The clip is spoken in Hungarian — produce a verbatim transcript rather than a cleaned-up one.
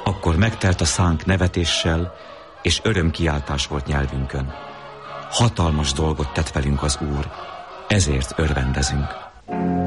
Akkor megtelt a szánk nevetéssel, és örömkiáltás volt nyelvünkön. Hatalmas dolgot tett velünk az Úr, ezért örvendezünk.